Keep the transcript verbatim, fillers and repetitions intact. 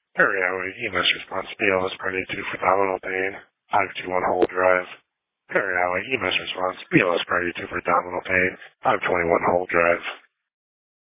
Perry Highway E M S response B L S priority two for abdominal pain, five two one hold drive. Perry Highway E M S response B L S priority two for abdominal pain, five twenty-one hold drive.